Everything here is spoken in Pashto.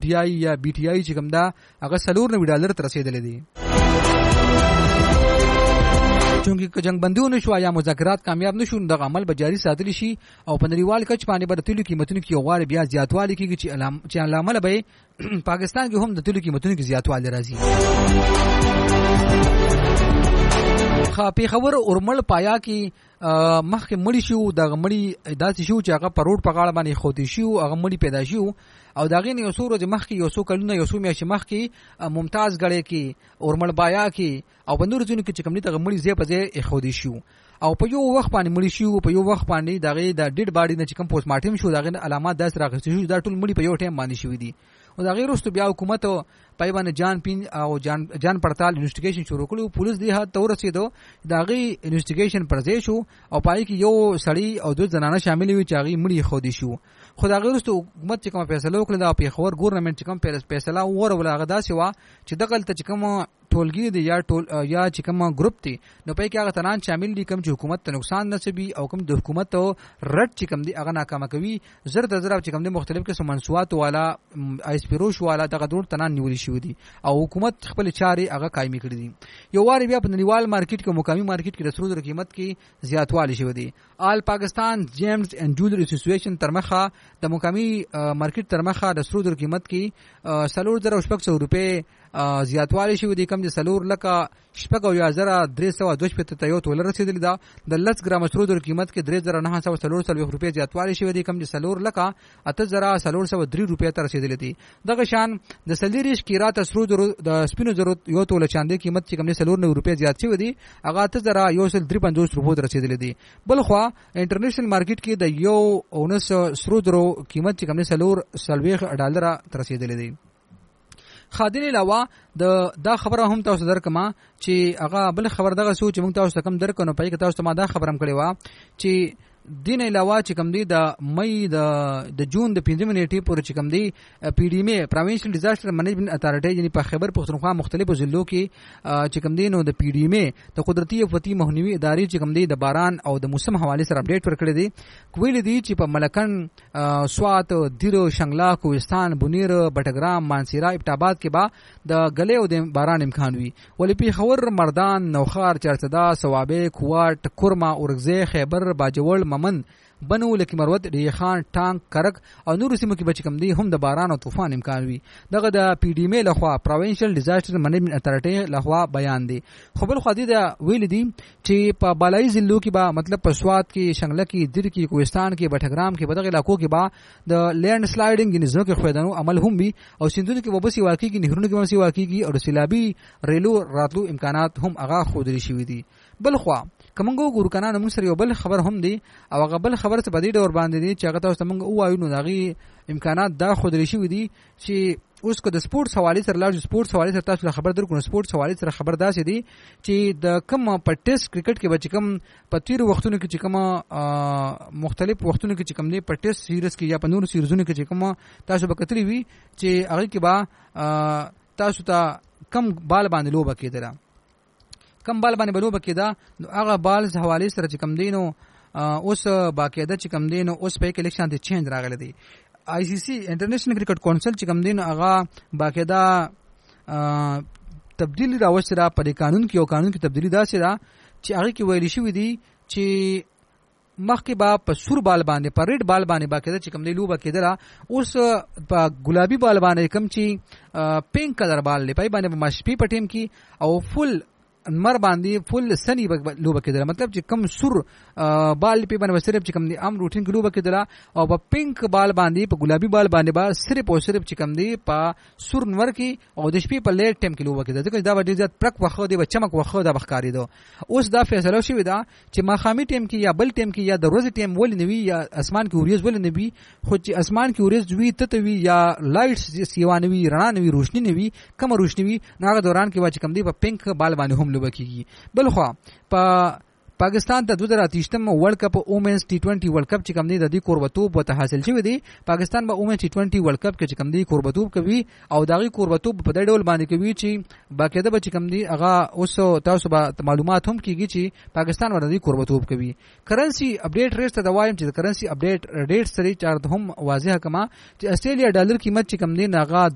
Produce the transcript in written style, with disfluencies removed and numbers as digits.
ټي آی یا بي ټي آی چې کوم دا هغه $4 تر رسیدلې دي. چونکه جنگ بندیونه شو یا مذاکرات کامیاب نشو د عمل به جاری ساتل شي او په نړیوال کچ باندې به د تیلو قیمتونو کې غوړ بیا زیاتوالی کیږي چې علامه به پاکستان کې هم د تیلو قیمتونو کې زیاتوالی راځي. په خبر اورمل پایا کې مخکې مړی شو د غمړی داسې شو چې هغه پروړ په غاړه باندې خوتی شو هغه مړی پیدا شو او داغه نه یو څو ورځې مخکې یو څو کلونه یو څو میاشتې مخکې ممتاز غړې کې اورمل پایا کې او بندور ځینو کې چې کوم دي غمړی زی په ځای خوتی شو او په یو وخت باندې مړی شو په یو وخت باندې داغه د ډیډ باډي نه چې کوم پوسټ مارټم شو داغه علامات داس راغستې شو دا ټول مړی په یو ټیم باندې شوې دي او دا غیر واستو بیا حکومت پای باندې جان پین او جان پړتال انویسټیګیشن شروع کړو پولیس دی هات تور رسیدو دا غي انویسټیګیشن پرځې شو او پای کې یو سړی او دوه زنانه شامل وي چې هغه مړی خو دي شو خو دا غیر واستو حکومت چې کوم فیصله وکړه دا په خبر ګورنمنت چې کوم فیصله وره ولا غدا سوا چې دغه ته چې کوم ټولګي دي یا چې کوم ګروپ دي نو پای کې هغه تنان شامل دي کوم چې حکومت ته نقصان نسبي او کوم د حکومت رد چې کوم دي هغه ناکامه کوي زر د زر چې کوم دي مختلف قسم منسوات والا ایسپیروش والا دغه ډول تنان نیول شي دي او حکومت خپل چاري هغه قائمي کړی دي. یو واری بیا په نړیوال مارکیټ کې مقامي مارکیټ کې د سرو زرو قیمت کې زیاتوالی شوی دی. آل پاکستان جیمز اینڈ جولری اسوسییشن ترمخه د مقامي مارکیټ ترمخه د سرو زرو قیمت کې $4,600 زیاتوالی شوی دی کم د $4,322 ته یو $3 رسیدلی دا د 10 ګرام سرو زرو قیمت کې $3,944 زیاتوالی شوی دی کم د $4,08,403 ته رسیدلی دی. دغه شان د سلیریش کیرات سرو زرو د سپینو زرو یو توله چاندې قیمت چې کم د $490 زیات شوی دی هغه $8,153 رسیدلی دی. بل خو انټرنیشنل مارکیټ کې د یو 19 سرو زرو قیمت چې کم د $4 تر رسیدلی دی. خادنی علاوه دا خبره هم تاسو درکما چې هغه بل خبر دغه سوچ موږ تاسو کم درکنو پای کې تاسو ما دا خبرم کړی و چې دین علاوه چې کوم دی د مئی د جون د 15 نیټې پورې چې کوم دی پی ډی ایم پروینشل ډیزاستر منیجمنت اتھارټي یعنی په خیبر پختونخوا مختلفو ضلعو کې چې کوم دی نو د پی ډی ایم د قدرتي افتی مخنیوي ادارې چې کوم دی د باران او د موسم حواله سره اپډیټ ورکړی دی کویل دی چې په ملکن سوات دیرو شنگلا کوهستان بونیر بټګرام مانسیرا ابټاباد کې با د غلې او د باران امکان وي ولې په خور مردان نوخار چرڅدا ثوابه کوټ کورما اورغزه خیبر باجوړ من بنو لکه مروت ریخان ټانک کرک او نور سیمو کې بچ کم دي هم د باران او طوفان امکان وي دغه د پی ډی ایم لخوا پروینشل ډیزاستر منیجمنت اتھارټي لخوا بیان دي. خو بل خو دي دا ویل دي چې په بالای ضلعو کې با مطلب په سوات کې شنگله کې دیر کې کوهستان کې بټګرام کې بدغه علاقو کې با د لینډ سلایډینګ نزو کې خویدنو عمل هم وي او سیندونو کې وبسي واقعي کې نهرونو کې وبسي واقعي کې او سیلابي ریلو راتلو امکانات هم هغه خودري شوی دي. بل خو کومګو ګور کنه موږ سره یو بل خبر هم دی او هغه بل خبر څه بدی ډور باندې دی چې هغه تاسو موږ وایو نو دغه امکانات دا خودري شوی دي چې اوس کو د سپورتس حواله سره لاړ سپورتس حواله سره تاسو خبر درکو سپورتس حواله سره خبر داسې دی چې د کوم په ټیسټ کرکټ کې بچ کم په تیر وختونو کې چې کوم مختلف وختونو کې چې کوم دی په ټیسټ سیریز کې یا په نور سیریزونو کې چې کوم تاسو به کتلی وي چې هغه کې با تاسو ته کم بال باندې لوبه کېدله کم بال باندې بلوبه کېدا نو هغه بال حواله سره چې کم دینو اوس باقاعده چې کم دینو اوس په کې الیکشن ته چینج راغلی دی. آی سی سی انټرنیشنل کرکټ کونسل چې کم دینو هغه باقاعده تبدیلی راوستره په قانون کې او قانون کې تبدیلی داسې را چې هغه کې ویل شوی دی چې مخکې با په سور بال باندې په ریډ بال باندې باقاعده چې کم دی لوبه کېدله اوس په ګلابي بال باندې کم چې پینک کلر بال لپاره باندې مشپی په ټیم کې او فل نمر باندې فل سنی لوبه کېدله مطلب چې کم سور بال په باندې صرف چې کم دی عام روټین کې لوبه کېدله او په پینک بال باندې په ګلابي بال باندې با صرف او صرف چې کم دی په سور نور کې او د شپې په لیټ ټیم کې لوبه کېدله ځکه دا ډېر زیات پرک وخت دی چمک وخت دا بخکاری دو. اوس دا فیصله شوی دا چې ماخامي ټیم کې یا بل ټیم کې یا د ورځې ټیم ول نوي یا اسمان کې اوریز ول نوي خو چې اسمان کې اوریز وی ته وی یا لایټس سیوانوي رڼا نوي روشنی نوي کوم روشنی وی ناغه دوران کې واچ کم دی په پینک بال باندې هم لوبه کیږي. بل خو په پاکستان ته 2023 ورلد کپ وومنز ټي20 ورلد کپ چې کوم دی د دې قربتوب وته حاصل شوی دی. پاکستان به وومنز ټي20 ورلد کپ کې چې کوم دی قربتوب کوي او داغي قربتوب په دې ډول باندې کوي چې باقاعده به چې کوم دی هغه اوس تاسو به معلومات هم کیږي چې پاکستان ورته قربتوب کوي. کرنسی اپډیټ ریټ ته وایم چې کرنسی اپډیټ ریټ سره چارت هم واضح کما چې استرالیا ډالر قیمت چې کوم دی ناغه